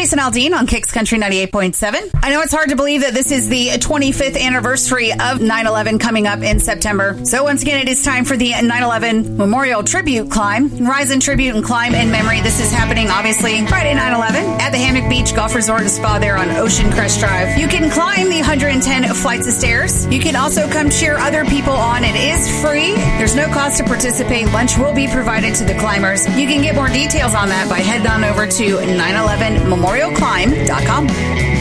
Jason Aldean on Kicks Country 98.7. I know it's hard to believe that this is the 25th anniversary of 9/11 coming up in September. So once again, it is time for the 9/11 Memorial Tribute Climb. Rise in tribute and climb in memory. This is happening, obviously, Friday 9/11 at the Hammock Beach Golf Resort and Spa there on Ocean Crest Drive. You can climb the 110 flights of stairs. You can also come cheer other people on. It is free. There's no cost to participate. Lunch will be provided to the climbers. You can get more details on that by heading on over to 911memorialclimb.com.